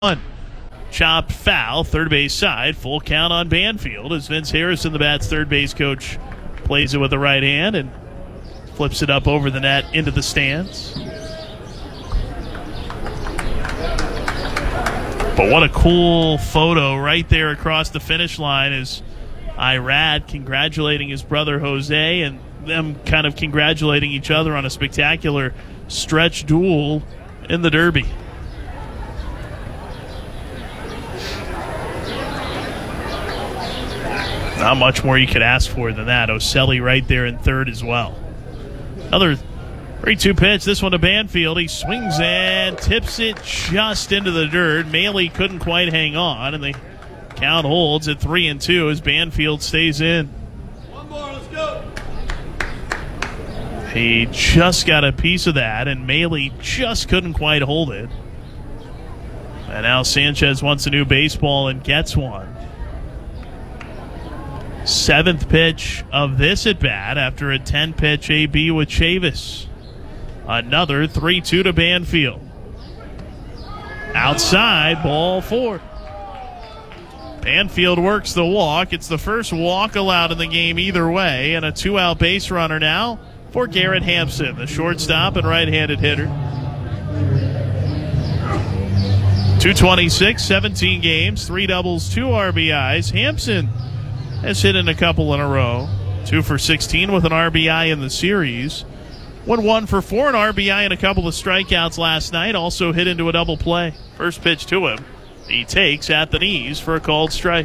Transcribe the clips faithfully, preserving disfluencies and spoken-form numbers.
One. Chopped foul, third base side. Full count on Banfield as Vince Harrison, the Bats' third base coach, plays it with the right hand and flips it up over the net into the stands. But what a cool photo right there across the finish line is Irad congratulating his brother Jose and them kind of congratulating each other on a spectacular stretch duel in the Derby. Not much more you could ask for than that. Oselli right there in third as well. Another three two pitch. This one to Banfield. He swings and tips it just into the dirt. Maley couldn't quite hang on, and the count holds at three and two as Banfield stays in. One more, let's go. He just got a piece of that, and Maley just couldn't quite hold it. And now Sanchez wants a new baseball and gets one. Seventh pitch of this at bat after a ten-pitch A B with Chavis. Another three two to Banfield. Outside, ball four. Banfield works the walk. It's the first walk allowed in the game either way, and a two-out base runner now for Garrett Hampson, the shortstop and right-handed hitter. two twenty-six, seventeen games, three doubles, two R B Is. Hampson has hit in a couple in a row. Two for sixteen with an R B I in the series. Went one for four, an R B I and a couple of strikeouts last night. Also hit into a double play. First pitch to him. He takes at the knees for a called strike.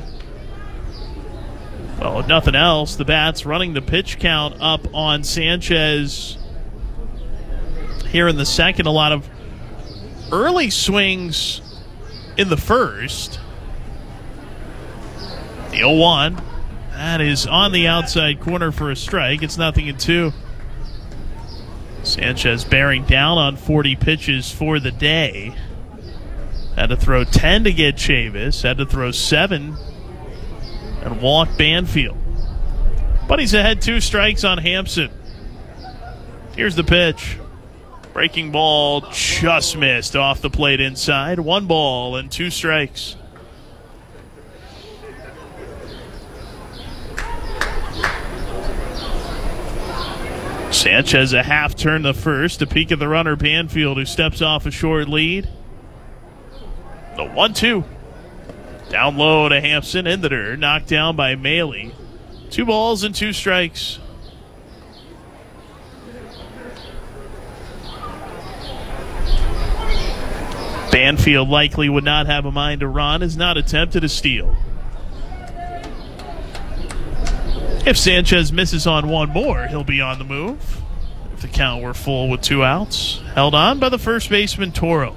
Well, if nothing else, the Bats running the pitch count up on Sanchez here in the second. A lot of early swings in the first. The oh one. That is on the outside corner for a strike. It's nothing in two. Sanchez bearing down on forty pitches for the day. Had to throw ten to get Chavis. Had to throw seven and walk Banfield. But he's ahead two strikes on Hampson. Here's the pitch. Breaking ball just missed off the plate inside. One ball and two strikes. Sanchez a half turn the first. A peek at the runner Banfield, who steps off a short lead. The one two. Down low to Hampson in the dirt. Knocked down by Maley. Two balls and two strikes. Banfield likely would not have a mind to run. Has not attempted a steal. If Sanchez misses on one more, he'll be on the move. If the count were full with two outs. Held on by the first baseman, Toro.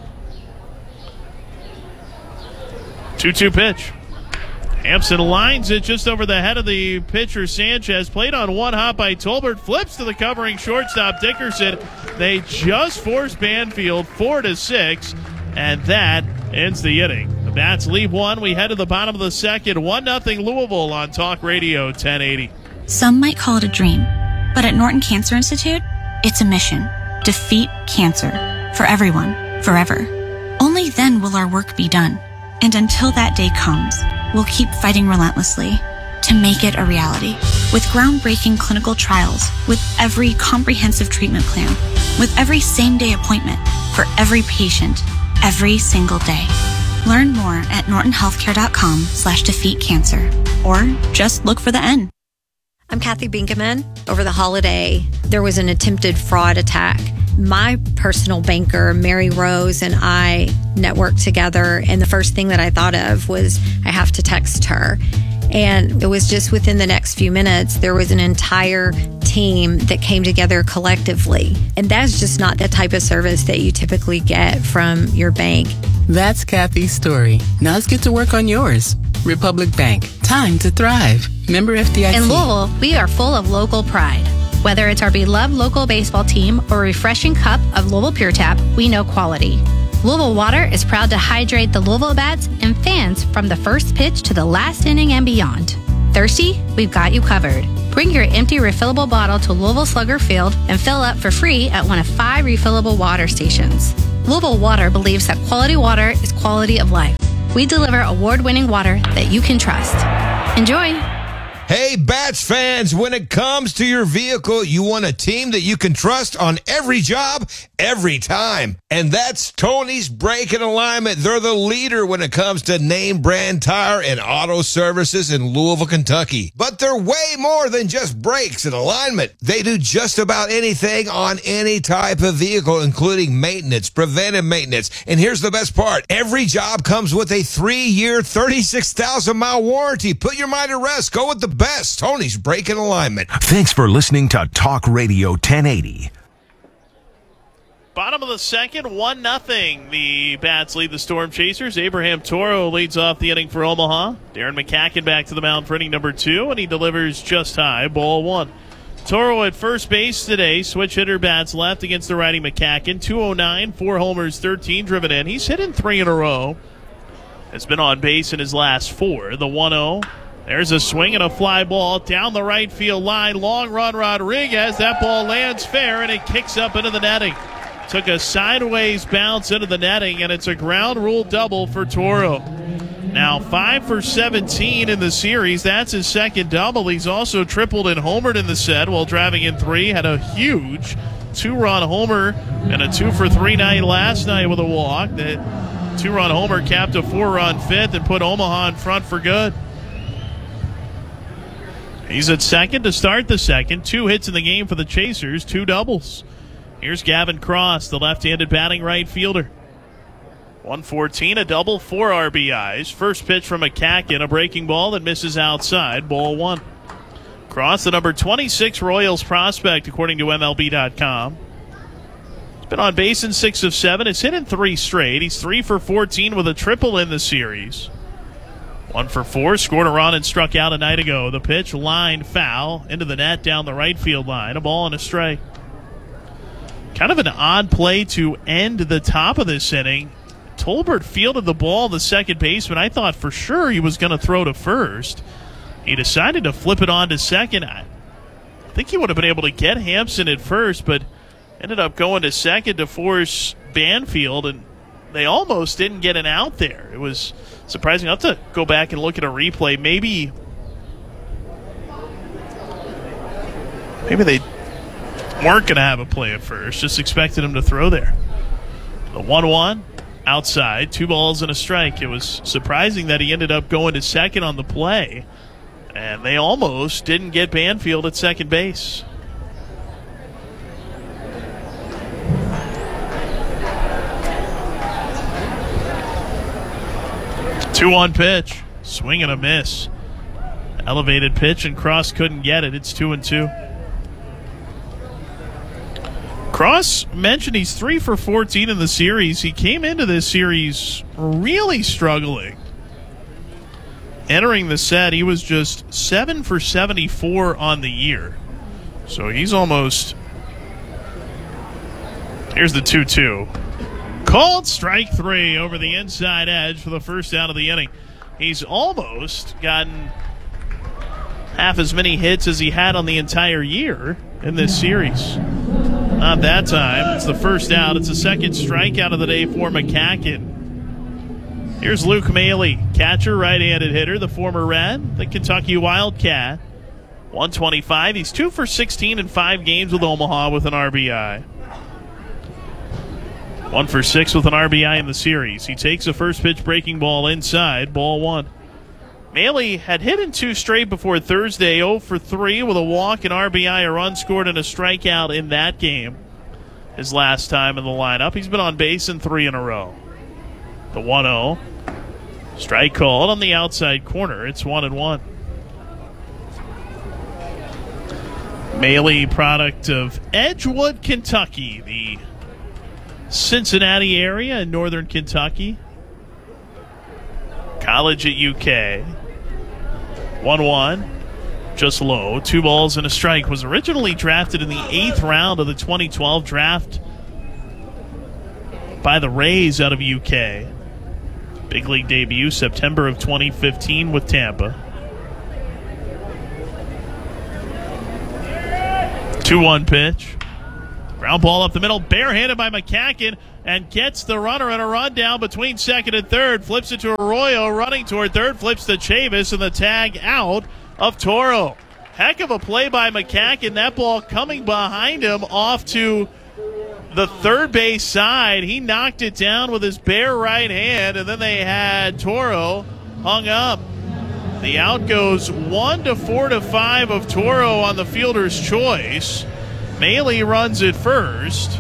two two pitch. Hampson lines it just over the head of the pitcher, Sanchez. Played on one hop by Tolbert. Flips to the covering shortstop, Dickerson. They just forced Banfield four to six, and that ends the inning. The Bats leave one. We head to the bottom of the second. one nothing Louisville on Talk Radio ten eighty. Some might call it a dream, but at Norton Cancer Institute, it's a mission. Defeat cancer. For everyone. Forever. Only then will our work be done. And until that day comes, we'll keep fighting relentlessly to make it a reality. With groundbreaking clinical trials, with every comprehensive treatment plan, with every same-day appointment, for every patient, every single day. Learn more at nortonhealthcare.com slash defeat cancer. Or just look for the N. I'm Kathy Binkaman. Over the holiday, there was an attempted fraud attack. My personal banker, Mary Rose, and I networked together, and the first thing that I thought of was I have to text her. And it was just within the next few minutes, there was an entire team that came together collectively. And that's just not the type of service that you typically get from your bank. That's Kathy's story. Now let's get to work on yours. Republic Bank. Time to thrive. Member F D I C. In Louisville, we are full of local pride. Whether it's our beloved local baseball team or a refreshing cup of Louisville Pure Tap, we know quality. Louisville Water is proud to hydrate the Louisville Bats and fans from the first pitch to the last inning and beyond. Thirsty? We've got you covered. Bring your empty refillable bottle to Louisville Slugger Field and fill up for free at one of five refillable water stations. Louisville Water believes that quality water is quality of life. We deliver award-winning water that you can trust. Enjoy! Hey, Bats fans, when it comes to your vehicle, you want a team that you can trust on every job, every time. And that's Tony's Brake and Alignment. They're the leader when it comes to name brand tire and auto services in Louisville, Kentucky. But they're way more than just brakes and alignment. They do just about anything on any type of vehicle, including maintenance, preventive maintenance. And here's the best part. Every job comes with a three-year, thirty-six thousand mile warranty. Put your mind at rest. Go with the best, Tony's Brake and Alignment. Thanks for listening to Talk Radio ten eighty. Bottom of the second, one nothing. The Bats lead the Storm Chasers. Abraham Toro leads off the inning for Omaha. Darren McCacken back to the mound for inning number two, and he delivers just high, ball one. Toro at first base today. Switch hitter bats left against the righty McCacken. two oh nine, four homers, thirteen driven in. He's hit in three in a row. Has been on base in his last four. The one oh. There's a swing and a fly ball down the right field line. Long run, Rodriguez. That ball lands fair, and it kicks up into the netting. Took a sideways bounce into the netting, and it's a ground rule double for Toro. Now five for seventeen in the series. That's his second double. He's also tripled and homered in the set while driving in three. Had a huge two-run homer and a two for three night last night with a walk. That two-run homer capped a four-run fifth and put Omaha in front for good. He's at second to start the second. Two hits in the game for the Chasers, two doubles. Here's Gavin Cross, the left-handed batting right fielder. one fourteen, a double, four R B Is. First pitch from McCacken, a breaking ball that misses outside, ball one. Cross, the number twenty-six Royals prospect, according to M L B dot com. He's been on base in six of seven. It's hit in three straight. He's three for fourteen with a triple in the series. One for four, scored a run and struck out a night ago. The pitch, lined foul, into the net down the right field line. A ball and a strike. Kind of an odd play to end the top of this inning. Tolbert fielded the ball, the second baseman. I thought for sure he was going to throw to first. He decided to flip it on to second. I think he would have been able to get Hampson at first, but ended up going to second to force Banfield, and they almost didn't get an out there. It was surprising. I'll have to go back and look at a replay. Maybe, maybe they weren't going to have a play at first, just expected him to throw there. The one one, outside, two balls and a strike. It was surprising that he ended up going to second on the play, and they almost didn't get Banfield at second base. two one pitch, swing and a miss. Elevated pitch, and Cross couldn't get it. It's two and two. Cross mentioned he's three for fourteen in the series. He came into this series really struggling. Entering the set, he was just seven for seventy-four on the year. So he's almost... Here's the two two. Called strike three over the inside edge for the first out of the inning. He's almost gotten half as many hits as he had on the entire year in this series. Not that time. It's the first out. It's the second strikeout of the day for McCacken. Here's Luke Maley, catcher, right-handed hitter, the former Red, the Kentucky Wildcat. one twenty-five. He's two for sixteen in five games with Omaha with an R B I. One for six with an R B I in the series. He takes a first pitch breaking ball inside, ball one. Maley had hit in two straight before Thursday, oh for three with a walk, an R B I, a run scored, and a strikeout in that game. His last time in the lineup. He's been on base in three in a row. The one oh. Strike called on the outside corner. It's one and one. Maley, product of Edgewood, Kentucky, the Cincinnati area in northern Kentucky. College at U K. one one. Just low. Two balls and a strike. Was originally drafted in the eighth round of the twenty twelve draft by the Rays out of U K. Big league debut September of twenty fifteen with Tampa. two one pitch. Ground ball up the middle, barehanded by McCacken, and gets the runner in a run down between second and third. Flips it to Arroyo, running toward third. Flips to Chavis, and the tag out of Toro. Heck of a play by McCacken. That ball coming behind him off to the third base side. He knocked it down with his bare right hand, and then they had Toro hung up. The out goes one to four to five of Toro on the fielder's choice. Maile runs it first.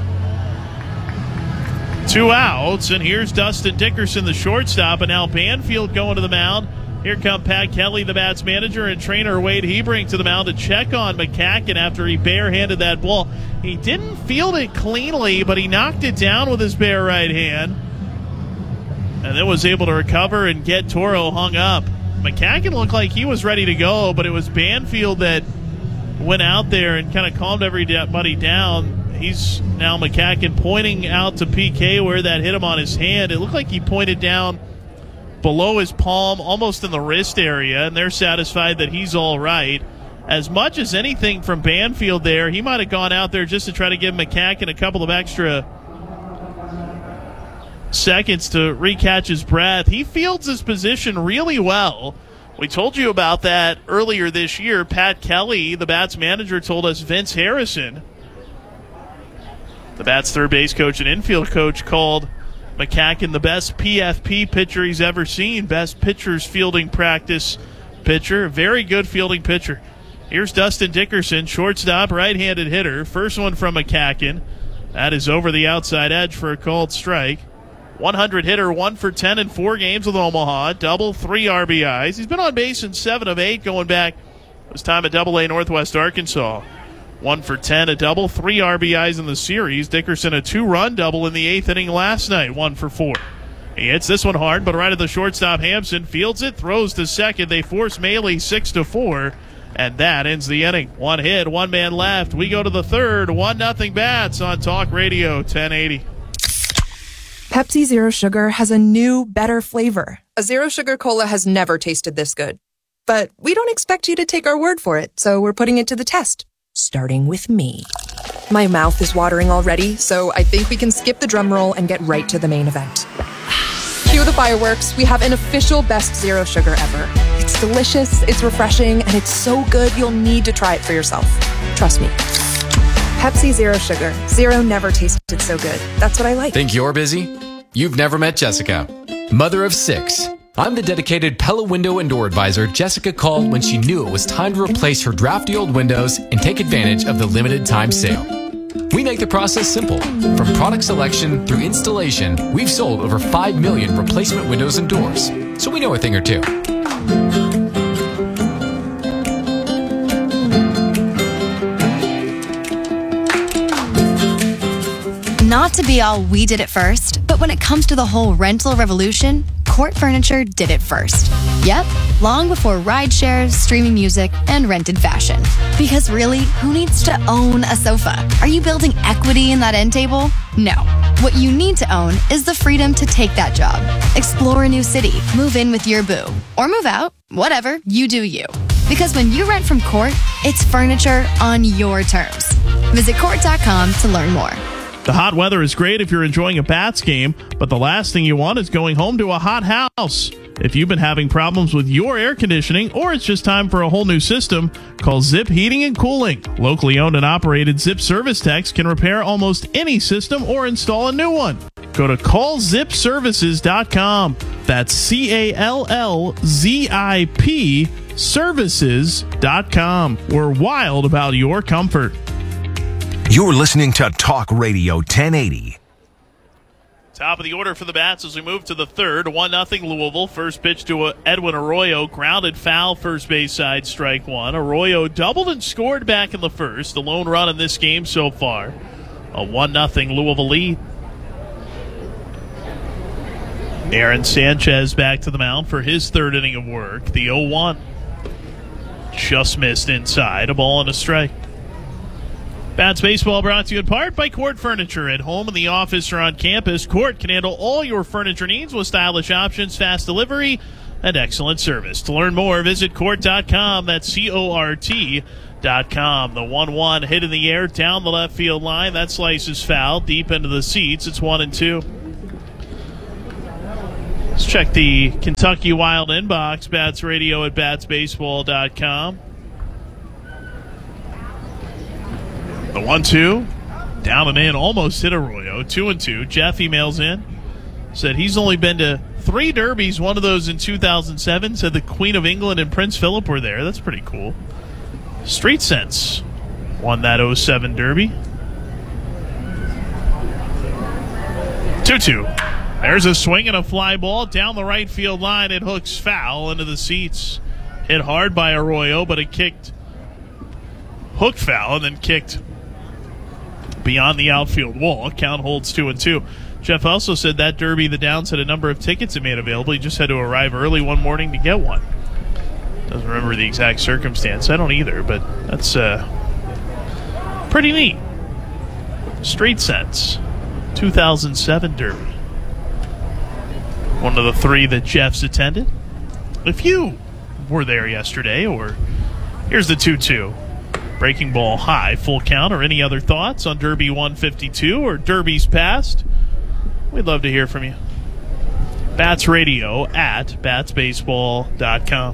Two outs, and here's Dustin Dickerson, the shortstop, and now Banfield going to the mound. Here come Pat Kelly, the Bats manager, and trainer Wade Hebring to the mound to check on McCacken after he barehanded that ball. He didn't field it cleanly, but he knocked it down with his bare right hand, and then was able to recover and get Toro hung up. McCacken looked like he was ready to go, but it was Banfield that went out there and kind of calmed everybody down. He's now McCacken pointing out to P K where that hit him on his hand. It looked like he pointed down below his palm, almost in the wrist area, and they're satisfied that he's all right. As much as anything from Banfield there, he might have gone out there just to try to give McCacken a couple of extra seconds to recatch his breath. He fields his position really well. We told you about that earlier this year. Pat Kelly, the Bats manager, told us Vince Harrison, the Bats third base coach and infield coach, called McCacken the best P F P pitcher he's ever seen. Best pitcher's fielding practice pitcher. Very good fielding pitcher. Here's Dustin Dickerson, shortstop, right-handed hitter. First one from McCacken. That is over the outside edge for a called strike. one hundred hitter, one for ten in four games with Omaha. Double, three R B Is. He's been on base in seven of eight going back his time at Double A Northwest Arkansas. One for ten, a double, three R B Is in the series. Dickerson a two-run double in the eighth inning last night, one for four. He hits this one hard, but right at the shortstop, Hampson fields it, throws to second. They force Maile six to four, and that ends the inning. One hit, one man left. We go to the third, one nothing Bats on Talk Radio ten eighty. Pepsi Zero Sugar has a new, better flavor. A Zero Sugar Cola has never tasted this good. But we don't expect you to take our word for it, so we're putting it to the test. Starting with me. My mouth is watering already, so I think we can skip the drum roll and get right to the main event. Cue the fireworks. We have an official best Zero Sugar ever. It's delicious, it's refreshing, and it's so good you'll need to try it for yourself. Trust me. Pepsi Zero Sugar. Zero never tasted so good. That's what I like. Think you're busy? You've never met Jessica. Mother of six. I'm the dedicated Pella Window and Door Advisor Jessica called when she knew it was time to replace her drafty old windows and take advantage of the limited time sale. We make the process simple. From product selection through installation, we've sold over five million replacement windows and doors, so we know a thing or two. Not to be all we did it first, but when it comes to the whole rental revolution, Court Furniture did it first. Yep, long before ride shares, streaming music, and rented fashion. Because really, who needs to own a sofa? Are you building equity in that end table? No. What you need to own is the freedom to take that job. Explore a new city, move in with your boo, or move out, whatever, you do you. Because when you rent from Court, it's furniture on your terms. Visit court dot com to learn more. The hot weather is great if you're enjoying a Bats game, but the last thing you want is going home to a hot house. If you've been having problems with your air conditioning, or it's just time for a whole new system, call Zip Heating and Cooling. Locally owned and operated Zip service techs can repair almost any system or install a new one. Go to call zip services dot com. That's C A L L Z I P services dot com. We're wild about your comfort. You're listening to Talk Radio ten eighty. Top of the order for the Bats as we move to the third. one nothing Louisville. First pitch to Edwin Arroyo. Grounded foul, first base side, strike one. Arroyo doubled and scored back in the first. The lone run in this game so far. A one nothing Louisville lead. Aaron Sanchez back to the mound for his third inning of work. The oh one. Just missed inside. A ball and a strike. Bats baseball brought to you in part by Court Furniture. At home, in the office, or on campus, Court can handle all your furniture needs with stylish options, fast delivery, and excellent service. To learn more, visit court dot com. That's C O R T dot com. The one one hit in the air down the left field line. That slice is foul deep into the seats. It's one and two. Let's check the Kentucky Wild inbox. Bats Radio at bats baseball dot com. The one two. Down and in. Almost hit Arroyo. Two and two. Jeff emails in. Said he's only been to three derbies. One of those in two thousand seven. Said the Queen of England and Prince Philip were there. That's pretty cool. Street Sense won that oh seven derby. two two. There's a swing and a fly ball down the right field line. It hooks foul into the seats. Hit hard by Arroyo, but it kicked, hooked foul, and then kicked beyond the outfield wall. Count holds two and two. Jeff also said that derby, the Downs had a number of tickets it made available. He just had to arrive early one morning to get one. Doesn't remember the exact circumstance. I don't either, but that's uh, pretty neat. Street Sense, two thousand seven derby. One of the three that Jeff's attended. If you were there yesterday, or here's the two two. Breaking ball high, full count, or any other thoughts on Derby one fifty-two or Derby's past, we'd love to hear from you. Bats Radio at bats baseball dot com.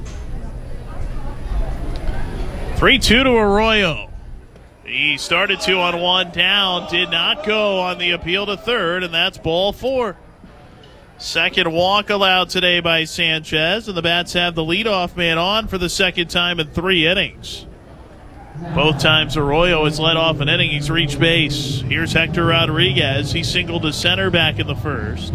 three two to Arroyo. He started two on one down, did not go on the appeal to third, and that's ball four. Second walk allowed today by Sanchez, and the Bats have the leadoff man on for the second time in three innings. Both times Arroyo has led off an inning. He's reached base. Here's Hector Rodriguez. He singled to center back in the first.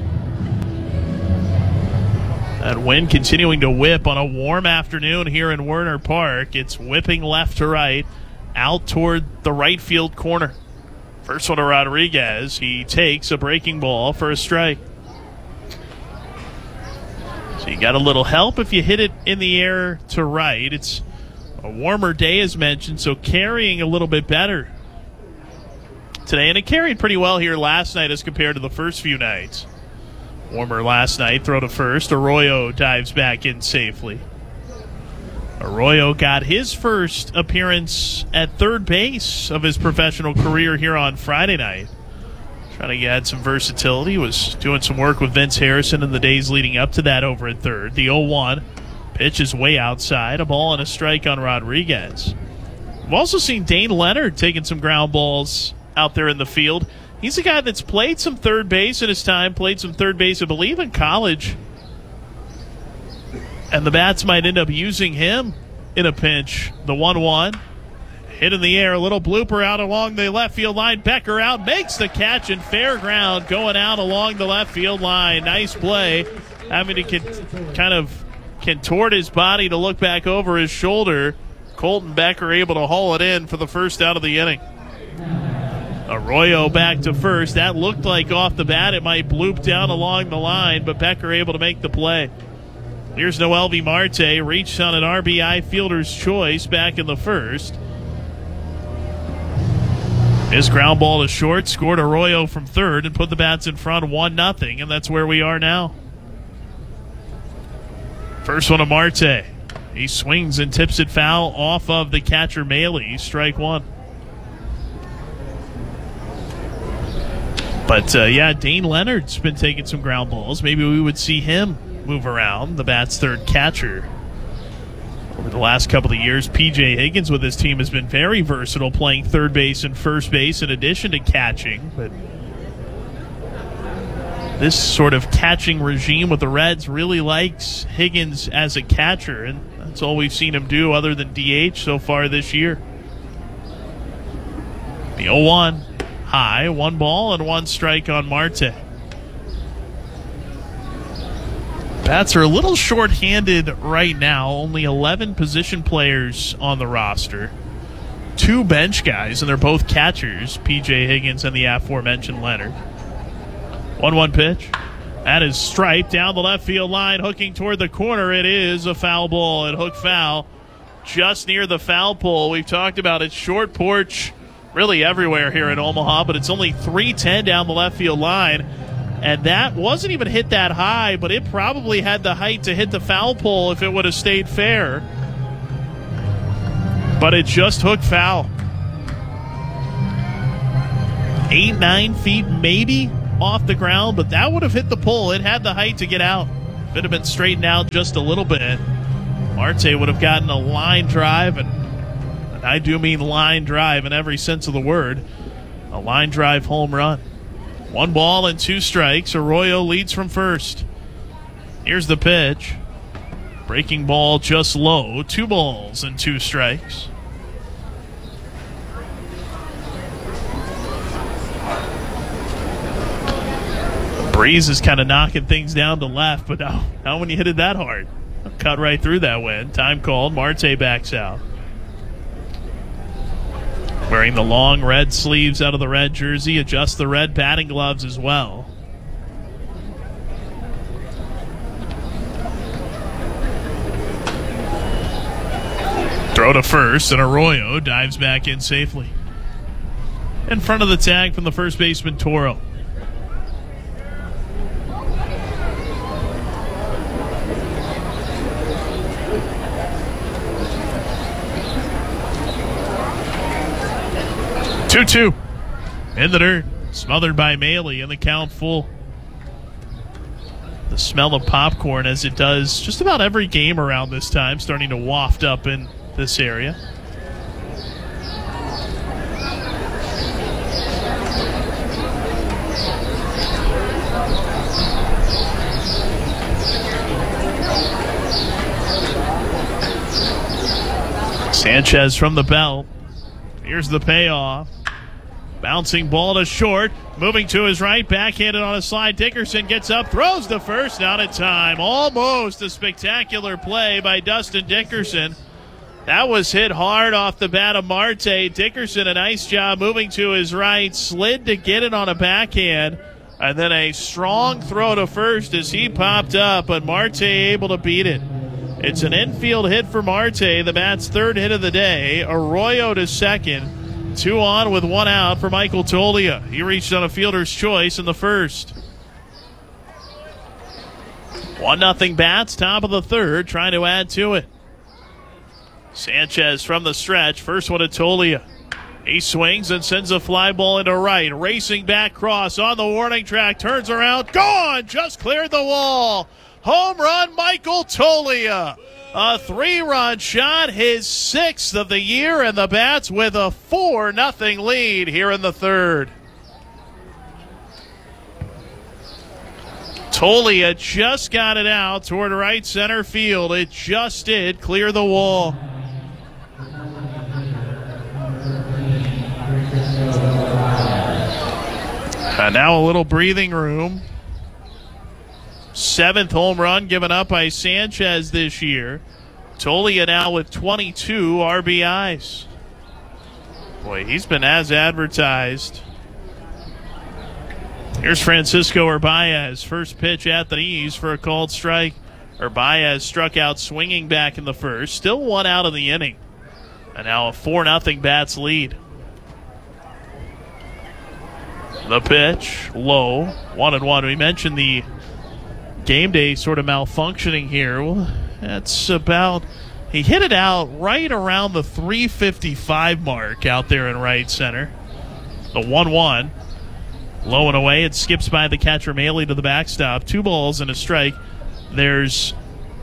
That wind continuing to whip on a warm afternoon here in Werner Park. It's whipping left to right, out toward the right field corner. First one to Rodriguez. He takes a breaking ball for a strike. So you got a little help if you hit it in the air to right. It's a warmer day, as mentioned, so carrying a little bit better today. And it carried pretty well here last night as compared to the first few nights. Warmer last night, throw to first. Arroyo dives back in safely. Arroyo got his first appearance at third base of his professional career here on Friday night. Trying to add some versatility. Was doing some work with Vince Harrison in the days leading up to that over at third. The oh one. Pitch is way outside. A ball and a strike on Rodriguez. We've also seen Dane Leonard taking some ground balls out there in the field. He's a guy that's played some third base in his time, played some third base, I believe, in college. And the Bats might end up using him in a pinch. The one one. Hit in the air. A little blooper out along the left field line. Becker out. Makes the catch in fair ground. Going out along the left field line. Nice play. Having to con- kind of contort his body to look back over his shoulder. Colton Becker able to haul it in for the first out of the inning. Arroyo back to first. That looked like off the bat it might bloop down along the line, but Becker able to make the play. Here's Noelvi Marte. Reached on an R B I fielder's choice back in the first. His ground ball to short scored Arroyo from third and put the Bats in front one nothing, and that's where we are now. First one to Marte. He swings and tips it foul off of the catcher Maley. Strike one. But, uh, yeah, Dane Leonard's been taking some ground balls. Maybe we would see him move around, the Bats' third catcher. Over the last couple of years, P J Higgins with his team has been very versatile, playing third base and first base in addition to catching. But this sort of catching regime with the Reds really likes Higgins as a catcher, and that's all we've seen him do other than D H so far this year. The oh one. High, one ball and one strike on Marte. Bats are a little short-handed right now. Only eleven position players on the roster. Two bench guys, and they're both catchers, P J Higgins and the aforementioned Leonard. one one pitch. That is striped down the left field line, hooking toward the corner. It is a foul ball. It hooked foul just near the foul pole. We've talked about it. Short porch really everywhere here in Omaha, but it's only three ten down the left field line. And that wasn't even hit that high, but it probably had the height to hit the foul pole if it would have stayed fair. but it just hooked foul. Eight, nine feet maybe off the ground, but that would have hit the pole. It had the height to get out. If it had been straightened out just a little bit, Marte would have gotten a line drive, and, and I do mean line drive in every sense of the word, a line drive home run. One ball and two strikes. Arroyo leads from first. Here's the pitch. Breaking ball just low. Two balls and two strikes. Breeze is kind of knocking things down to left, but now, now when you hit it that hard, cut right through that wind. Time called. Marte backs out. Wearing the long red sleeves out of the red jersey, adjusts the red batting gloves as well. Throw to first, and Arroyo dives back in safely. In front of the tag from the first baseman, Toro. two two in the dirt, smothered by Maley, and the count full. The smell of popcorn, as it does just about every game around this time, starting to waft up in this area. Sanchez from the belt. Here's the payoff. Bouncing ball to short. Moving to his right. Backhanded on a slide. Dickerson gets up. Throws to first. Out of time. Almost a spectacular play by Dustin Dickerson. That was hit hard off the bat of Marte. Dickerson, a nice job moving to his right. Slid to get it on a backhand. And then a strong throw to first as he popped up. But Marte able to beat it. It's an infield hit for Marte. The bat's third hit of the day. Arroyo to second. Two on with one out for Michael Toglia. He reached on a fielder's choice in the first. One nothing bats, top of the third, trying to add to it. Sanchez from the stretch. First one to Toglia. He swings and sends a fly ball into right. Racing back cross on the warning track. Turns around. Gone! Just cleared the wall. Home run, Michael Toglia. A three-run shot, his sixth of the year, and the Bats with a four nothing lead here in the third. Toglia just got it out toward right center field. It just did clear the wall. And now a little breathing room. Seventh home run given up by Sanchez this year. Toglia now with twenty-two R B Is. Boy, he's been as advertised. Here's Francisco Urbaez. First pitch at the knees for a called strike. Urbaez struck out swinging back in the first. Still one out of the inning. And now a four nothing Bats lead. The pitch, low, one and one. We mentioned the game day sort of malfunctioning here. Well, that's about, he hit it out right around the three fifty-five mark out there in right center. The one one. Low and away. It skips by the catcher Maley to the backstop. Two balls and a strike. There's,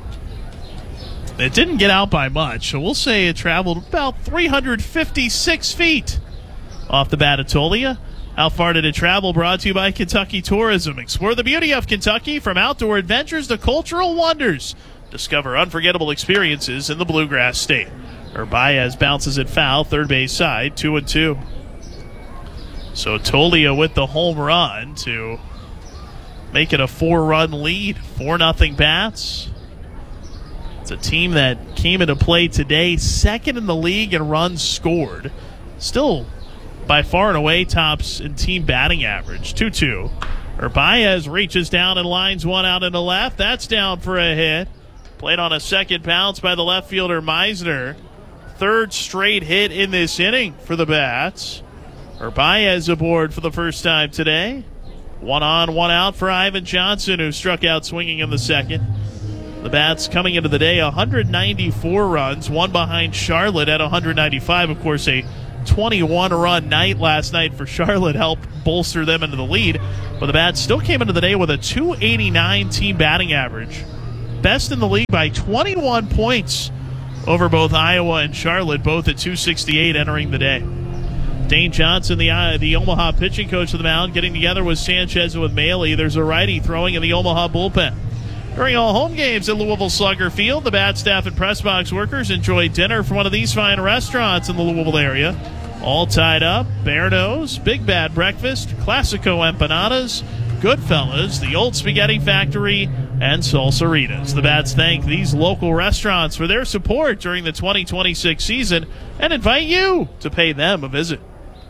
it didn't get out by much, so we'll say it traveled about three hundred fifty-six feet off the bat of Toglia. How far did it travel? Brought to you by Kentucky Tourism. Explore the beauty of Kentucky, from outdoor adventures to cultural wonders. Discover unforgettable experiences in the Bluegrass State. Urbaez bounces it foul, third base side, two and two. So Toglia with the home run to make it a four-run lead. Four nothing Bats. It's a team that came into play today second in the league in runs scored. Still by far and away tops in team batting average. two two. Urbaez reaches down and lines one out into left. That's down for a hit. Played on a second bounce by the left fielder Meisner. Third straight hit in this inning for the Bats. Urbaez aboard for the first time today. One on, one out for Ivan Johnson, who struck out swinging in the second. The Bats coming into the day one hundred ninety-four runs, one behind Charlotte at one hundred ninety-five. Of course, a twenty-one run night last night for Charlotte helped bolster them into the lead. But the Bats still came into the day with a two eighty-nine team batting average. Best in the league by twenty-one points over both Iowa and Charlotte, both at two sixty-eight entering the day. Dane Johnson, the uh, the Omaha pitching coach of the mound, getting together with Sanchez and with Maley. There's a righty throwing in the Omaha bullpen. During all home games at Louisville Slugger Field, the Bat staff and press box workers enjoy dinner from one of these fine restaurants in the Louisville area. All tied up, Bear Nose, Big Bad Breakfast, Classico Empanadas, Goodfellas, the Old Spaghetti Factory, and Salsaritas. The Bats thank these local restaurants for their support during the twenty twenty-six season and invite you to pay them a visit.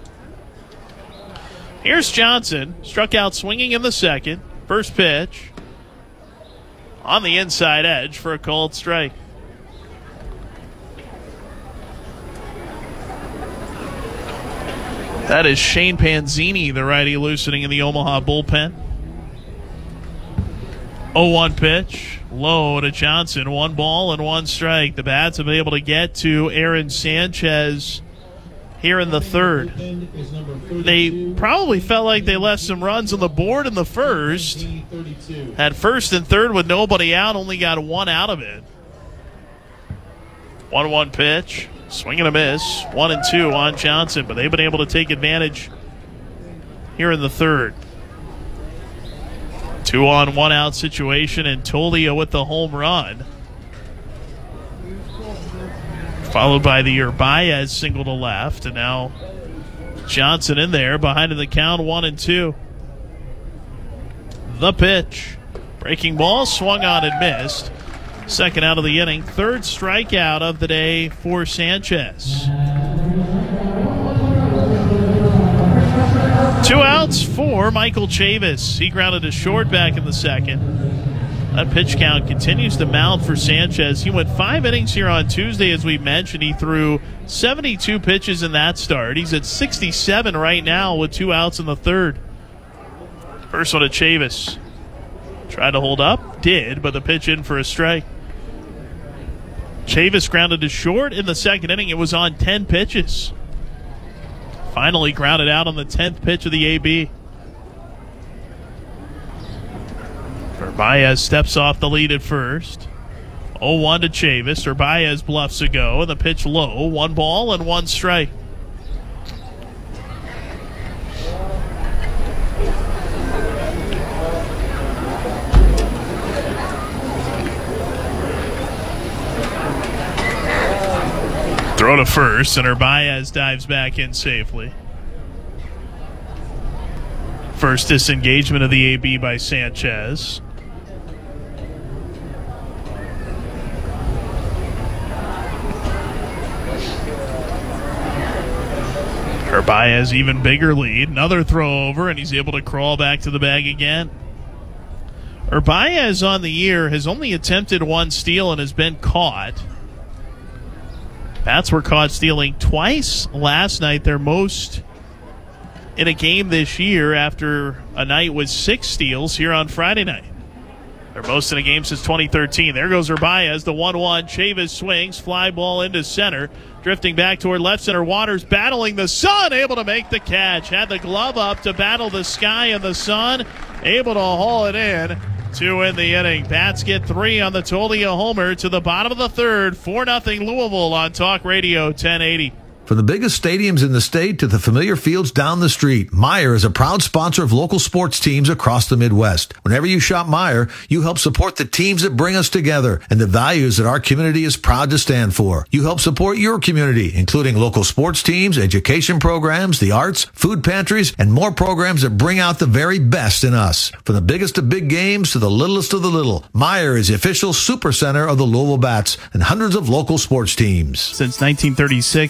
Here's Johnson, struck out swinging in the second. First pitch on the inside edge for a called strike. That is Shane Panzini, the righty, loosening in the Omaha bullpen. oh one pitch, low to Johnson. One ball and one strike. The Bats have been able to get to Aaron Sanchez here in the third. They probably felt like they left some runs on the board in the first. Had first and third with nobody out, only got one out of it. one one pitch. Swing and a miss. One and two on Johnson, but they've been able to take advantage here in the third. Two on, one out situation, and Tolia with the home run. Followed by the Urbaez single to left, and now Johnson in there behind in the count, one and two. The pitch. Breaking ball, swung on and missed. Second out of the inning. Third strikeout of the day for Sanchez. Two outs for Michael Chavis. He grounded a short back in the second. That pitch count continues to mount for Sanchez. He went five innings here on Tuesday, as we mentioned. He threw seventy-two pitches in that start. He's at sixty-seven right now with two outs in the third. First one to Chavis. Tried to hold up, did, but the pitch in for a strike. Chavis grounded to short in the second inning. It was on ten pitches. Finally grounded out on the tenth pitch of the A B. Urbaez steps off the lead at first. oh one to Chavis. Urbaez bluffs a go, and the pitch low. One ball and one strike. Throw to first, and Urbaez dives back in safely. First disengagement of the A B by Sanchez. Urbaez even bigger lead. Another throw over, and he's able to crawl back to the bag again. Urbaez on the year has only attempted one steal and has been caught. Bats were caught stealing twice last night, their most in a game this year after a night with six steals here on Friday night. Their most in a game since twenty thirteen. There goes Urbaez, the one one. Chavis swings, fly ball into center. Drifting back toward left center. Waters battling the sun, able to make the catch. Had the glove up to battle the sky and the sun. Able to haul it in to win the inning. Bats get three on the Tolia homer to the bottom of the third. four nothing Louisville on Talk Radio ten eighty. From the biggest stadiums in the state to the familiar fields down the street, Meijer is a proud sponsor of local sports teams across the Midwest. Whenever you shop Meijer, you help support the teams that bring us together and the values that our community is proud to stand for. You help support your community, including local sports teams, education programs, the arts, food pantries, and more programs that bring out the very best in us. From the biggest of big games to the littlest of the little, Meijer is the official super center of the Louisville Bats and hundreds of local sports teams. Since nineteen thirty-six, Wright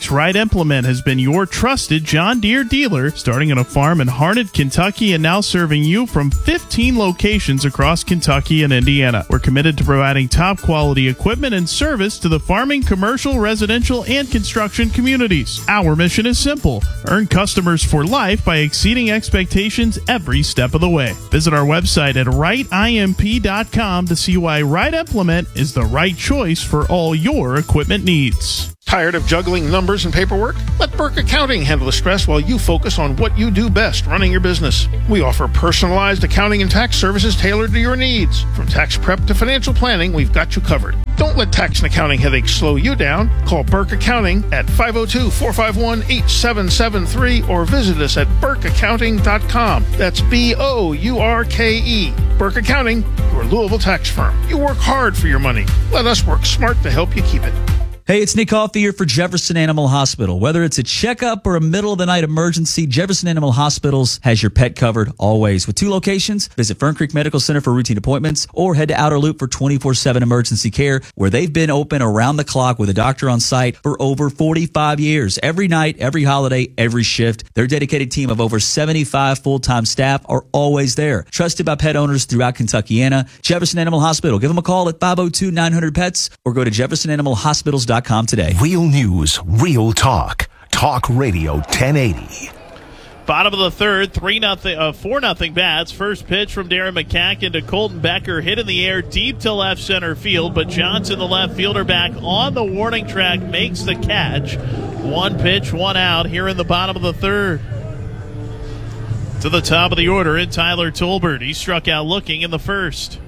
Implement has been your trusted John Deere dealer, starting on a farm in Harnett, Kentucky, and now serving you from fifteen locations across Kentucky and Indiana. We're committed to providing top quality equipment and service to the farming, commercial, residential, and construction communities. Our mission is simple: earn customers for life by exceeding expectations every step of the way. Visit our website at right imp dot com to see why Right Implement is the right choice for all your equipment needs. Tired of juggling numbers and paperwork? Let Burke Accounting handle the stress while you focus on what you do best, running your business. We offer personalized accounting and tax services tailored to your needs. From tax prep to financial planning, we've got you covered. Don't let tax and accounting headaches slow you down. Call Burke Accounting at five oh two, four five one, eight seven seven three or visit us at burke accounting dot com. That's B O U R K E. Burke Accounting, your Louisville tax firm. You work hard for your money. Let us work smart to help you keep it. Hey, it's Nick Coffey here for Jefferson Animal Hospital. Whether it's a checkup or a middle-of-the-night emergency, Jefferson Animal Hospitals has your pet covered always. With two locations, visit Fern Creek Medical Center for routine appointments or head to Outer Loop for twenty-four seven emergency care, where they've been open around the clock with a doctor on site for over forty-five years. Every night, every holiday, every shift, their dedicated team of over seventy-five full-time staff are always there. Trusted by pet owners throughout Kentuckiana. Jefferson Animal Hospital. Give them a call at five oh two, nine hundred, PETS or go to jefferson animal hospitals dot com today. Real news, real talk. Talk Radio ten eighty. Bottom of the third, three nothing, uh, four nothing Bats. First pitch from Darren McCacken to Colton Becker, hit in the air deep to left center field, but Johnson, the left fielder, back on the warning track, makes the catch. One pitch, one out here in the bottom of the third. To the top of the order in Tyler Tolbert. He struck out looking in the first.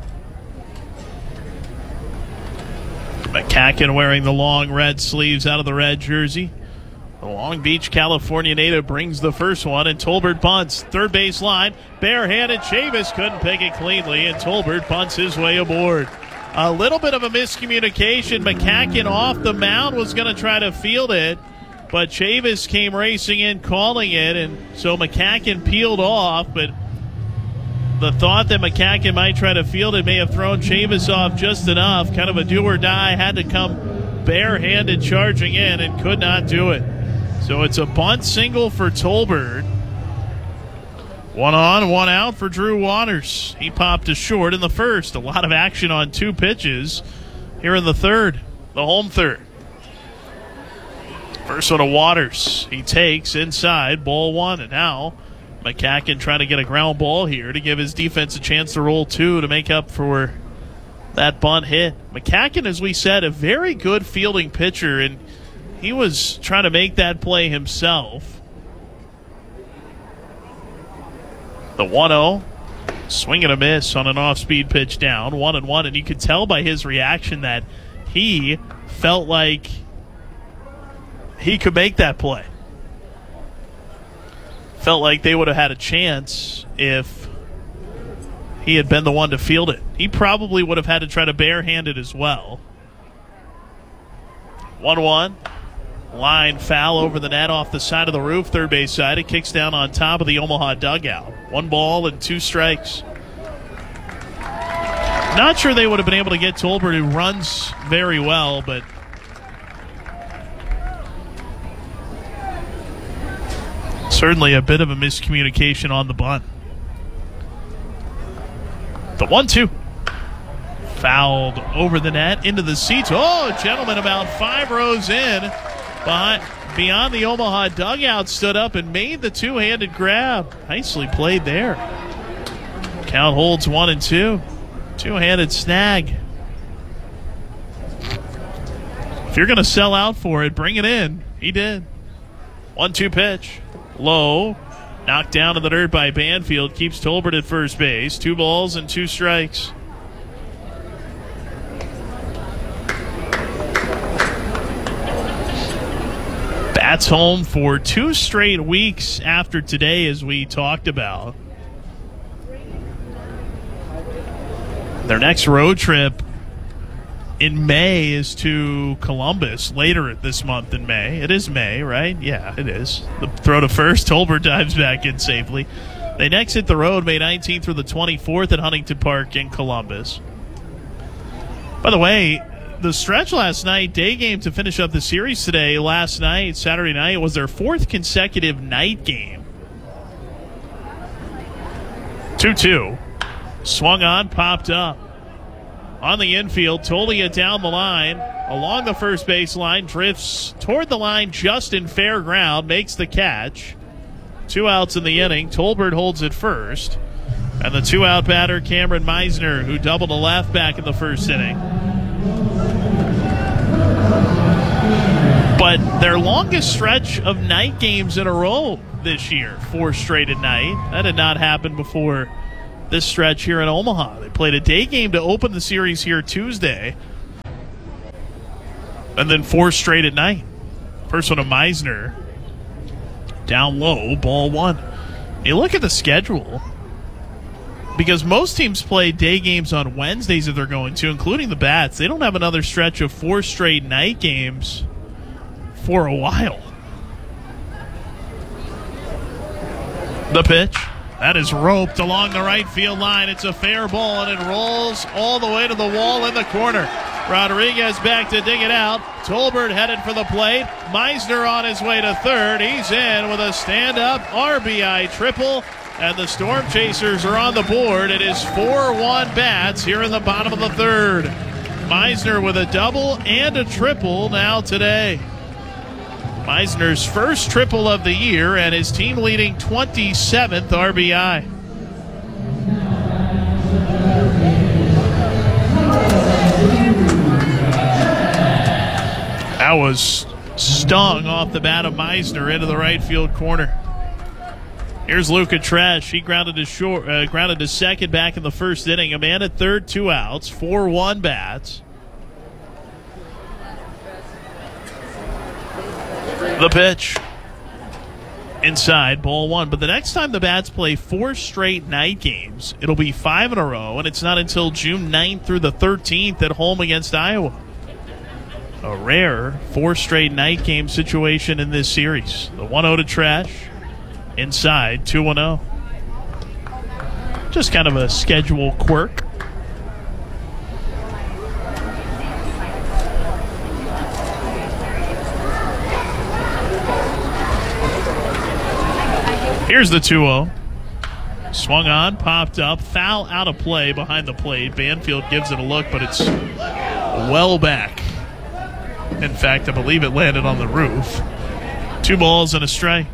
McCacken wearing the long red sleeves out of the red jersey. The Long Beach, California native brings the first one, and Tolbert bunts. Third base line, barehanded. Chavis couldn't pick it cleanly, and Tolbert bunts his way aboard. A little bit of a miscommunication. McCacken off the mound was going to try to field it, but Chavis came racing in calling it, and so McCacken peeled off, but the thought that McCacken might try to field it may have thrown Chavis off just enough. Kind of a do or die. Had to come barehanded charging in and could not do it. So it's a bunt single for Tolbert. One on, one out for Drew Waters. He popped a short in the first. A lot of action on two pitches here in the third, the home third. First one to Waters. He takes inside, ball one, and now McCacken trying to get a ground ball here to give his defense a chance to roll two to make up for that bunt hit. McCacken, as we said, a very good fielding pitcher, and he was trying to make that play himself. The one oh, swing and a miss on an off-speed pitch down, one and one, and you could tell by his reaction that he felt like he could make that play. Felt like they would have had a chance if he had been the one to field it. He probably would have had to try to barehand it as well. one one. Line foul over the net off the side of the roof, third base side. It kicks down on top of the Omaha dugout. One ball and two strikes. Not sure they would have been able to get Tolbert, who runs very well, but certainly a bit of a miscommunication on the bunt. The one two. Fouled over the net into the seats. Oh, gentlemen, about five rows in, behind, beyond the Omaha dugout, stood up and made the two-handed grab. Nicely played there. Count holds one and two. Two-handed snag. If you're going to sell out for it, bring it in. He did. one two pitch. Low. Knocked down to the dirt by Banfield. Keeps Tolbert at first base. Two balls and two strikes. Bats home for two straight weeks after today, as we talked about. Their next road trip in May is to Columbus later this month in May. It is May, right? Yeah, it is. The throw to first, Tolbert dives back in safely. They next hit the road May nineteenth through the twenty-fourth at Huntington Park in Columbus. By the way, the stretch last night, day game to finish up the series today. Last night, Saturday night, was their fourth consecutive night game. two two. Swung on, popped up. On the infield, Tolia down the line. Along the first base line, drifts toward the line just in fair ground, makes the catch. Two outs in the inning. Tolbert holds it first. And the two-out batter, Cameron Meisner, who doubled a left back in the first inning. But their longest stretch of night games in a row this year, four straight at night. That had not happened before this stretch here in Omaha. They played a day game to open the series here Tuesday, and then four straight at night. First one to Meisner. Down low, ball one. You look at the schedule, because most teams play day games on Wednesdays if they're going to, including the Bats. They don't have another stretch of four straight night games for a while. The pitch. That is roped along the right field line. It's a fair ball, and it rolls all the way to the wall in the corner. Rodriguez back to dig it out. Tolbert headed for the plate. Meisner on his way to third. He's in with a stand-up R B I triple, and the Storm Chasers are on the board. It is four one Bats here in the bottom of the third. Meisner with a double and a triple now today. Meisner's first triple of the year and his team-leading twenty-seventh R B I. That was stung off the bat of Meisner into the right field corner. Here's Luca Tresh. He grounded to short, uh, grounded to second back in the first inning. A man at third, two outs, four one Bats. The pitch. Inside, ball one. But the next time the Bats play four straight night games, it'll be five in a row, and it's not until June ninth through the thirteenth at home against Iowa. A rare four straight night game situation in this series. The one oh to Tresh. Inside, two one oh. Just kind of a schedule quirk. Here's the two oh. Swung on, popped up, foul out of play behind the plate. Banfield gives it a look, but it's well back. In fact, I believe it landed on the roof. Two balls and a strike.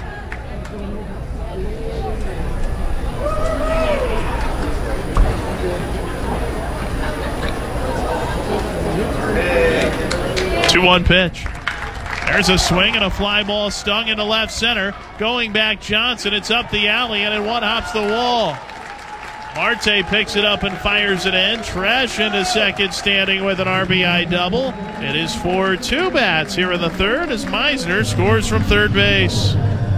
two one pitch. There's a swing and a fly ball stung into left center. Going back Johnson. It's up the alley and it one-hops the wall. Marte picks it up and fires it in. Tresh into second, standing with an R B I double. It is four two Bats here in the third as Meisner scores from third base.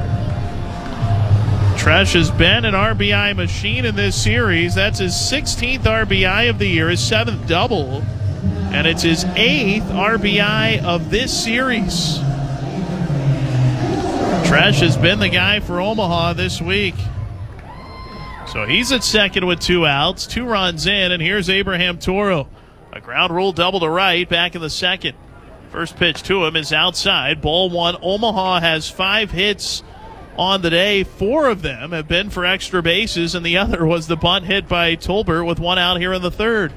Tresh has been an R B I machine in this series. That's his sixteenth R B I of the year, his seventh double. And it's his eighth R B I of this series. Tresh has been the guy for Omaha this week. So he's at second with two outs, two runs in, and here's Abraham Toro. A ground rule double to right, back in the second. First pitch to him is outside, ball one. Omaha has five hits on the day. Four of them have been for extra bases, and the other was the bunt hit by Tolbert with one out here in the third.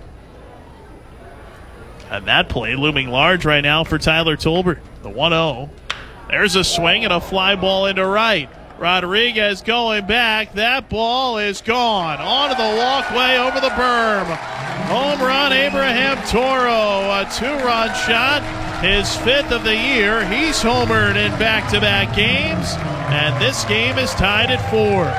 And that play looming large right now for Tyler Tolbert. The one oh. There's a swing and a fly ball into right. Rodriguez going back. That ball is gone. Onto the walkway over the berm. Home run, Abraham Toro. A two-run shot. His fifth of the year. He's homered in back-to-back games. And this game is tied at four.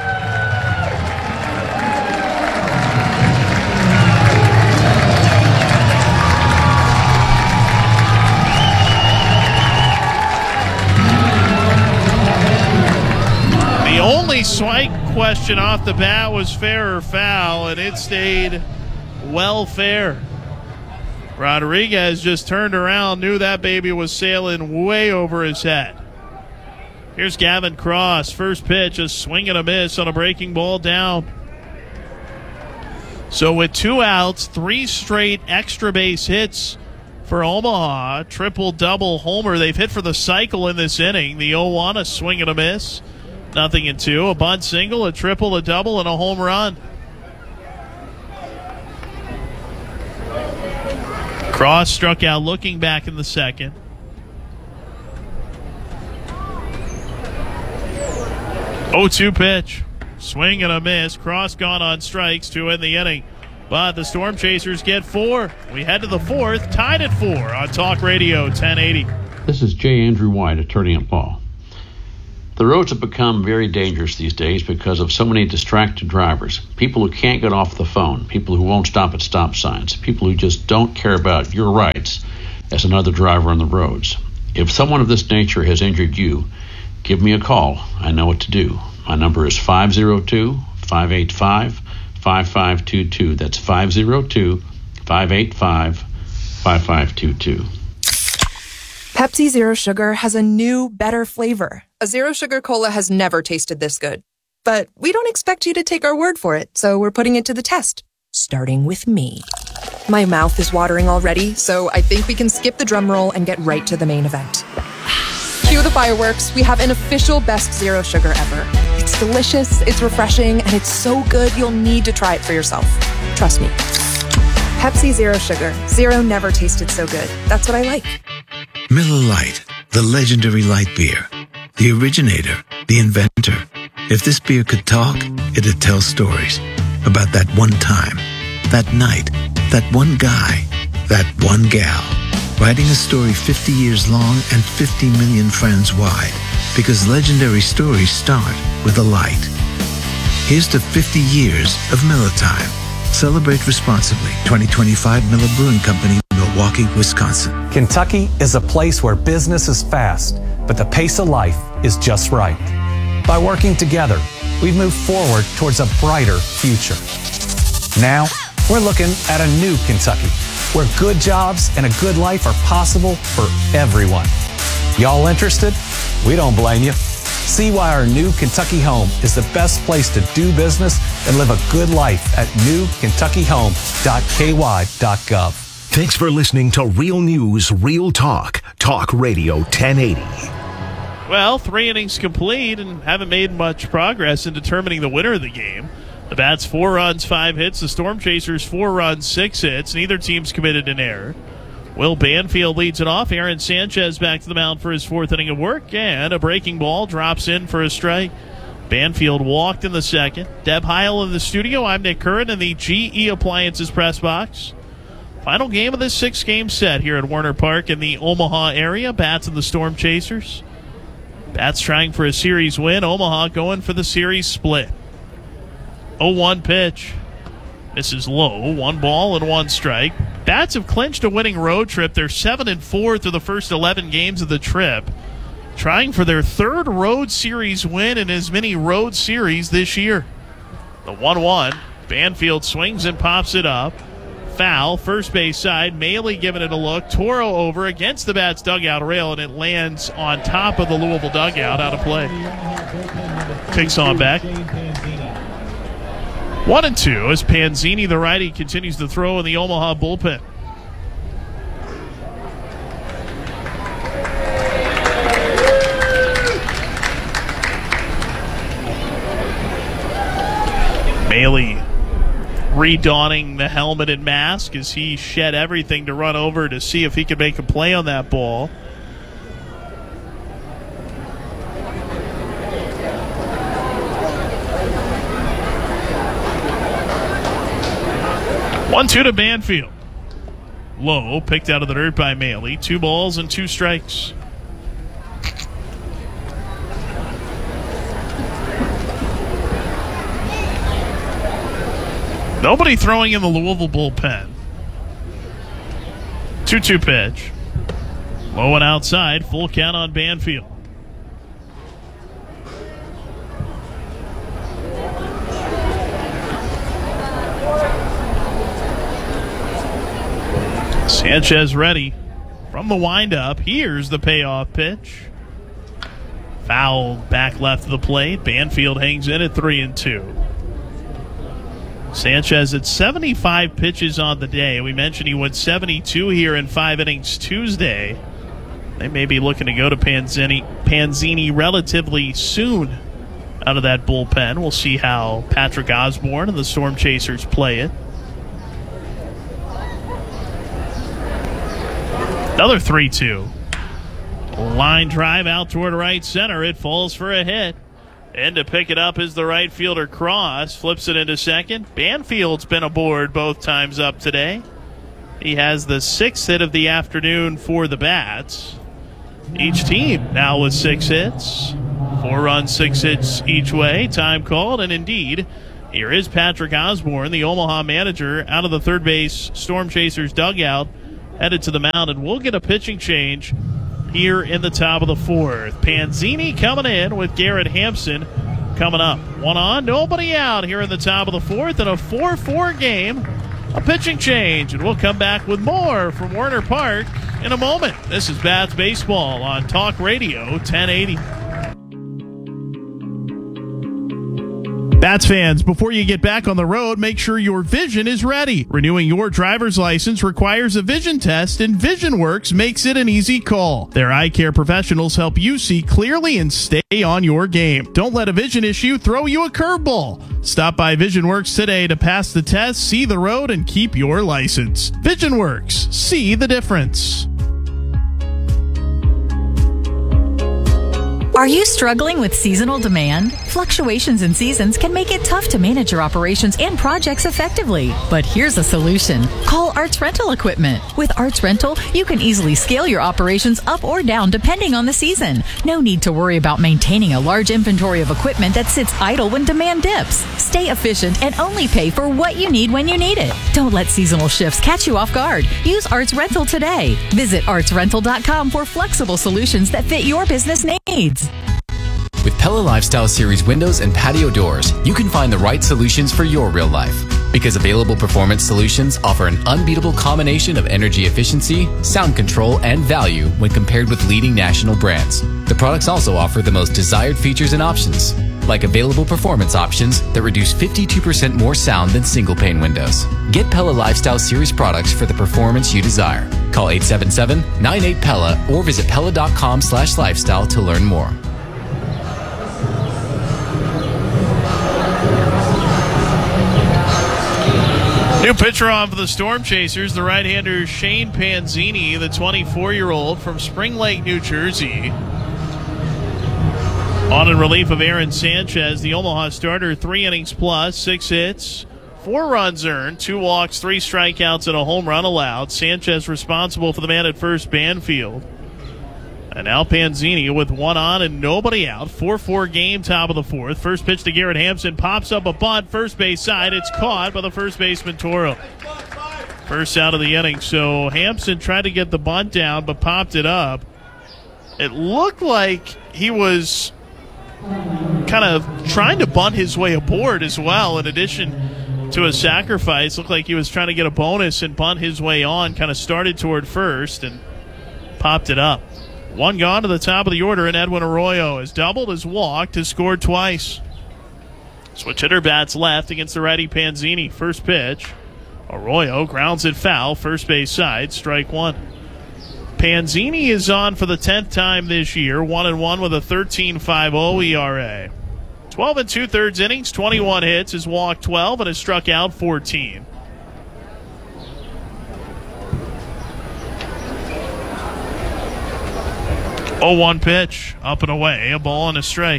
The only slight question off the bat was fair or foul, and it stayed well fair. Rodriguez just turned around, knew that baby was sailing way over his head. Here's Gavin Cross. First pitch, a swing and a miss on a breaking ball down. So with two outs, three straight extra base hits for Omaha. Triple-double homer. They've hit for the cycle in this inning. The oh one, a swing and a miss. Nothing in two. A bunt single, a triple, a double, and a home run. Cross struck out looking back in the second. oh two pitch. Swing and a miss. Cross gone on strikes to end the inning. But the Storm Chasers get four. We head to the fourth, tied at four on Talk Radio ten eighty. This is J. Andrew White, attorney at law. The roads have become very dangerous these days because of so many distracted drivers, people who can't get off the phone, people who won't stop at stop signs, people who just don't care about your rights as another driver on the roads. If someone of this nature has injured you, give me a call. I know what to do. My number is five oh two, five eight five, five five two two. That's five oh two, five eight five, five five two two. Pepsi Zero Sugar has a new, better flavor. A Zero Sugar Cola has never tasted this good. But we don't expect you to take our word for it, so we're putting it to the test. Starting with me. My mouth is watering already, so I think we can skip the drum roll and get right to the main event. Cue the fireworks. We have an official best Zero Sugar ever. It's delicious, it's refreshing, and it's so good you'll need to try it for yourself. Trust me. Pepsi Zero Sugar. Zero never tasted so good. That's what I like. Miller Lite, the legendary light beer. The originator, the inventor. If this beer could talk, it'd tell stories about that one time, that night, that one guy, that one gal. Writing a story fifty years long and fifty million friends wide. Because legendary stories start with a light. Here's to fifty years of Miller Time. Celebrate responsibly. twenty twenty-five Miller Brewing Company, Milwaukee, Wisconsin. Kentucky is a place where business is fast, but the pace of life is just right. By working together, we've moved forward towards a brighter future. Now, we're looking at a new Kentucky, where good jobs and a good life are possible for everyone. Y'all interested? We don't blame you. See why our new Kentucky home is the best place to do business and live a good life at new kentucky home dot k y dot gov. Thanks for listening to Real News, Real Talk, Talk Radio ten eighty. Well, three innings complete and haven't made much progress in determining the winner of the game. The Bats four runs, five hits. The Storm Chasers four runs, six hits. Neither team's committed an error. Will Banfield leads it off. Aaron Sanchez back to the mound for his fourth inning of work, and a breaking ball drops in for a strike. Banfield walked in the second. Deb Heil in the studio. I'm Nick Curran in the G E Appliances press box. Final game of this six-game set here at Werner Park in the Omaha area. Bats and the Storm Chasers. Bats trying for a series win. Omaha going for the series split. oh one pitch. This is low. One ball and one strike. Bats have clinched a winning road trip. They're seven and four through the first eleven games of the trip. Trying for their third road series win in as many road series this year. The one one. Banfield swings and pops it up. Foul. First base side. Maley giving it a look. Toro over against the Bats dugout rail, and it lands on top of the Louisville dugout out of play. Kicks on back. One and two as Panzini, the righty, continues to throw in the Omaha bullpen. Maley redonning the helmet and mask as he shed everything to run over to see if he could make a play on that ball. one two to Banfield. Low, picked out of the dirt by Maley. Two balls and two strikes. Nobody throwing in the Louisville bullpen. two two pitch. Low and outside. Full count on Banfield. Sanchez ready from the windup. Here's the payoff pitch. Foul back left of the plate. Banfield hangs in at three and two. Sanchez at seventy-five pitches on the day. We mentioned he went seventy-two here in five innings Tuesday. They may be looking to go to Panzini, Panzini relatively soon out of that bullpen. We'll see how Patrick Osborne and the Storm Chasers play it. Another three two. Line drive out toward right center. It falls for a hit. And to pick it up is the right fielder Cross. Flips it into second. Banfield's been aboard both times up today. He has the sixth hit of the afternoon for the Bats. Each team now with six hits. Four runs, six hits each way. Time called. And indeed, here is Patrick Osborne, the Omaha manager, out of the third base Storm Chasers dugout, headed to the mound. And we'll get a pitching change here in the top of the fourth. Panzini coming in with Garrett Hampson coming up. One on, nobody out here in the top of the fourth in a four four game. A pitching change, and we'll come back with more from Werner Park in a moment. This is Bats Baseball on Talk Radio ten eighty. Bats fans, before you get back on the road, make sure your vision is ready. Renewing your driver's license requires a vision test, and VisionWorks makes it an easy call. Their eye care professionals help you see clearly and stay on your game. Don't let a vision issue throw you a curveball. Stop by VisionWorks today to pass the test, see the road, and keep your license. VisionWorks, see the difference. Are you struggling with seasonal demand? Fluctuations in seasons can make it tough to manage your operations and projects effectively. But here's a solution. Call Arts Rental Equipment. With Arts Rental, you can easily scale your operations up or down depending on the season. No need to worry about maintaining a large inventory of equipment that sits idle when demand dips. Stay efficient and only pay for what you need when you need it. Don't let seasonal shifts catch you off guard. Use Arts Rental today. Visit arts rental dot com for flexible solutions that fit your business needs. With Pella Lifestyle Series windows and patio doors, you can find the right solutions for your real life. Because available performance solutions offer an unbeatable combination of energy efficiency, sound control, and value when compared with leading national brands. The products also offer the most desired features and options, like available performance options that reduce fifty-two percent more sound than single-pane windows. Get Pella Lifestyle Series products for the performance you desire. Call eight seven seven, nine eight, P E L L A or visit Pella dot com slash lifestyle to learn more. New pitcher on for the Storm Chasers, the right-hander Shane Panzini, the twenty-four-year-old from Spring Lake, New Jersey. On in relief of Aaron Sanchez, the Omaha starter, three innings plus, six hits, four runs earned, two walks, three strikeouts, and a home run allowed. Sanchez responsible for the man at first, Banfield. And now Panzini with one on and nobody out. four four game, top of the fourth. First pitch to Garrett Hampson. Pops up a bunt, first base side. It's caught by the first baseman, Toro. First out of the inning. So Hampson tried to get the bunt down, but popped it up. It looked like he was kind of trying to bunt his way aboard as well, in addition to a sacrifice. Looked like he was trying to get a bonus and bunt his way on. Kind of started toward first and popped it up. One gone to the top of the order, and Edwin Arroyo has doubled, has walked, has scored twice. Switch hitter bats left against the righty Panzini. First pitch. Arroyo grounds it foul, first base side, strike one. Panzini is on for the tenth time this year, one and one with a thirteen point five oh E R A. twelve and two-thirds innings, twenty-one hits, has walked twelve, and has struck out fourteen. oh one pitch, up and away, a ball and a strike.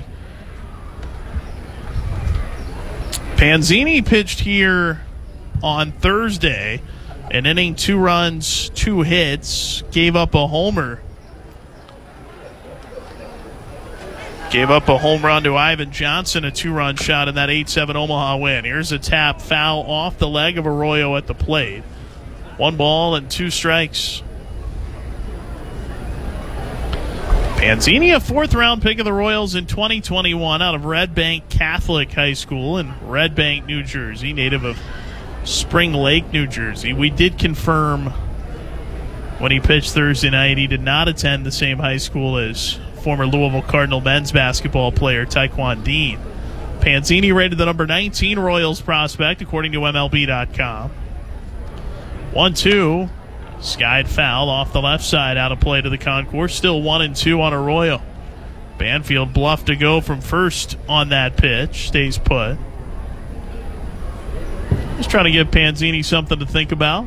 Panzini pitched here on Thursday, an inning, two runs, two hits, gave up a homer. Gave up a home run to Ivan Johnson, a two-run shot in that eight seven Omaha win. Here's a tap foul off the leg of Arroyo at the plate. One ball and two strikes. Panzini, a fourth-round pick of the Royals in twenty twenty-one out of Red Bank Catholic High School in Red Bank, New Jersey, native of Spring Lake, New Jersey. We did confirm when he pitched Thursday night he did not attend the same high school as former Louisville Cardinal men's basketball player Taekwon Dean. Panzini rated the number nineteen Royals prospect, according to M L B dot com. one two. Skied foul off the left side, out of play to the concourse. Still one and two on Arroyo. Banfield bluffed to go from first on that pitch. Stays put. Just trying to give Panzini something to think about.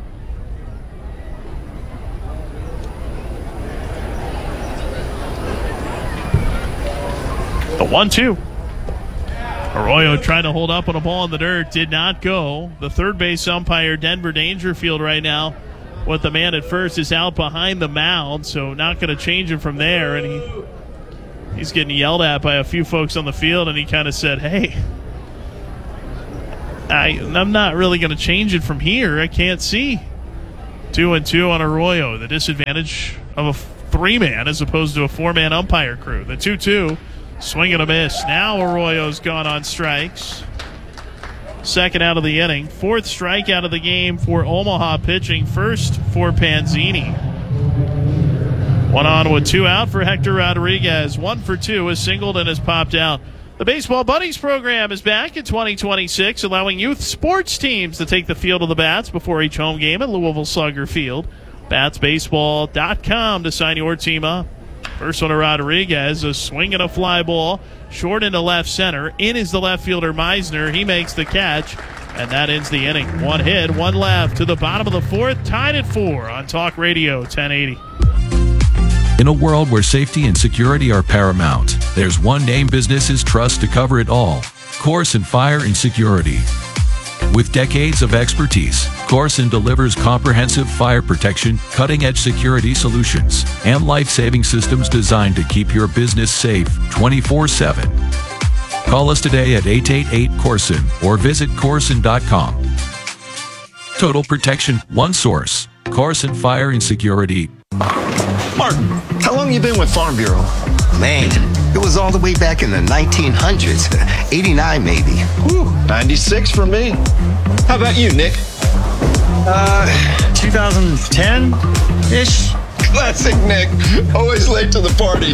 The one two. Arroyo trying to hold up on a ball in the dirt. Did not go. The third base umpire, Denver Dangerfield, right now with the man at first, is out behind the mound, so not going to change him from there. And he he's getting yelled at by a few folks on the field, and he kind of said, hey, I, I'm not really going to change it from here. I can't see. Two and two on Arroyo. The disadvantage of a three-man as opposed to a four-man umpire crew. The two two. Swing and a miss. Now Arroyo's gone on strikes. Second out of the inning. Fourth strikeout of the game for Omaha pitching. First for Panzini. One on with two out for Hector Rodriguez. One for two. Is singled and has popped out. The Baseball Buddies program is back in twenty twenty-six, allowing youth sports teams to take the field of the bats before each home game at Louisville Slugger Field. bats baseball dot com to sign your team up. First one to Rodriguez, a swing and a fly ball, short into left center. In is the left fielder Meisner. He makes the catch, and that ends the inning. One hit, one left to the bottom of the fourth, tied at four on Talk Radio ten eighty. In a world where safety and security are paramount, there's one name businesses trust to cover it all: Corson Fire and Security. With decades of expertise, Corson delivers comprehensive fire protection, cutting-edge security solutions, and life-saving systems designed to keep your business safe twenty-four seven. Call us today at eight eight eight Corson or visit corson dot com. Total protection, one source. Corson Fire and Security. Martin, how long you been with Farm Bureau? Man, it was all the way back in the nineteen hundreds. eighty-nine maybe. Whew, ninety-six for me. How about you, Nick? Uh, two thousand ten-ish. Classic Nick. Always late to the party.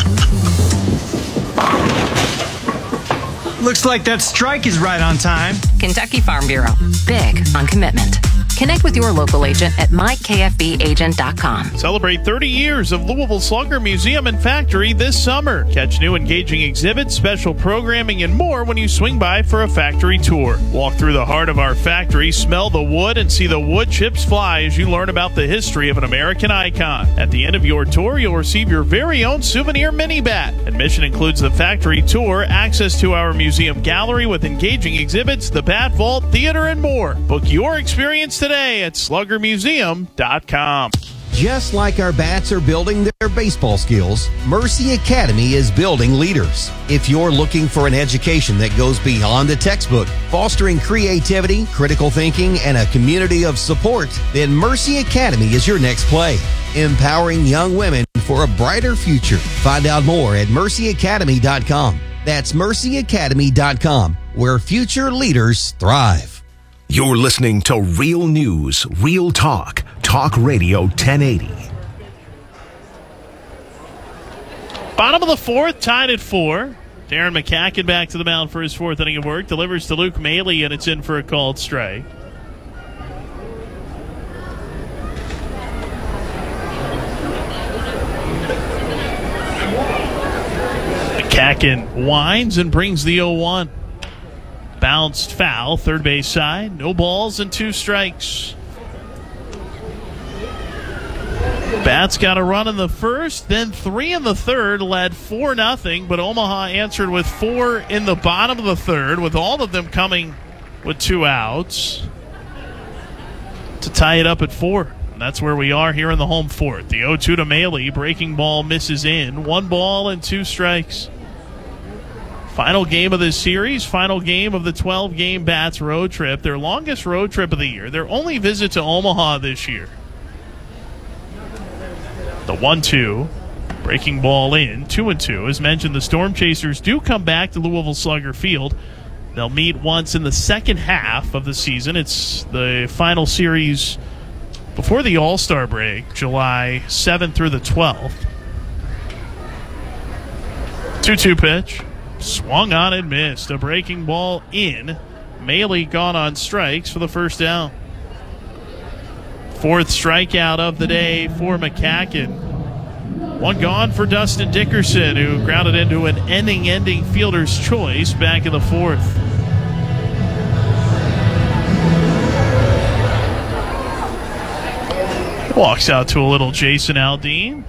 Looks like that strike is right on time. Kentucky Farm Bureau. Big on commitment. Connect with your local agent at my k f b agent dot com. Celebrate thirty years of Louisville Slugger Museum and Factory this summer. Catch new engaging exhibits, special programming, and more when you swing by for a factory tour. Walk through the heart of our factory, smell the wood, and see the wood chips fly as you learn about the history of an American icon. At the end of your tour, you'll receive your very own souvenir mini bat. Admission includes the factory tour, access to our museum gallery with engaging exhibits, the Bat Vault, theater, and more. Book your experience today at slugger museum dot com. Just like our bats are building their baseball skills, Mercy Academy is building leaders. If you're looking for an education that goes beyond the textbook, fostering creativity, critical thinking, and a community of support, then Mercy Academy is your next play. Empowering young women for a brighter future. Find out more at mercy academy dot com. That's mercy academy dot com, where future leaders thrive. You're listening to Real News, Real Talk, Talk Radio ten eighty. Bottom of the fourth, tied at four. Darren McCacken back to the mound for his fourth inning of work. Delivers to Luke Maley, and it's in for a called strike. McCacken winds and brings the oh one. Bounced foul, third base side. No balls and two strikes. Bats got a run in the first, then three in the third, led four nothing, but Omaha answered with four in the bottom of the third, with all of them coming with two outs to tie it up at four. And that's where we are here in the home fourth. The oh two to Maley. Breaking ball misses in. One ball and two strikes. Final game of this series, final game of the twelve-game Bats road trip, their longest road trip of the year, their only visit to Omaha this year. The one two, breaking ball in, two and two. As mentioned, the Storm Chasers do come back to Louisville Slugger Field. They'll meet once in the second half of the season. It's the final series before the All-Star break, July seventh through the twelfth. two two pitch. Swung on and missed. A breaking ball in. Maley gone on strikes for the first down. Fourth strikeout of the day for McCacken. One gone for Dustin Dickerson, who grounded into an ending-ending fielder's choice back in the fourth. Walks out to a little Jason Aldean.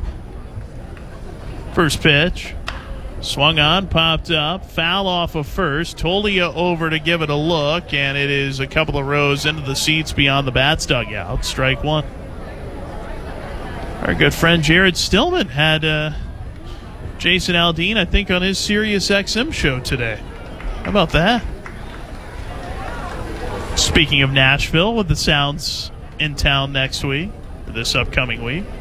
First pitch. Swung on, popped up, foul off of first. Tolia over to give it a look, and it is a couple of rows into the seats beyond the bats dugout. Strike one. Our good friend Jared Stillman had uh, Jason Aldean, I think, on his Sirius X M show today. How about that? Speaking of Nashville, with the Sounds in town next week, this upcoming week.